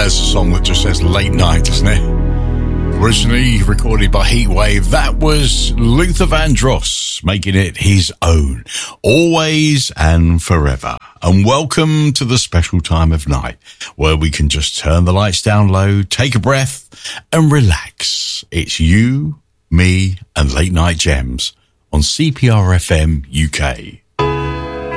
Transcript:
there's a song that just says late night, doesn't it? Originally recorded by Heatwave, that was Luther Vandross making it his own, always and forever. And welcome to the special time of night where we can just turn the lights down low, take a breath and relax. It's you, me and Late Night Gems on CPR FM UK.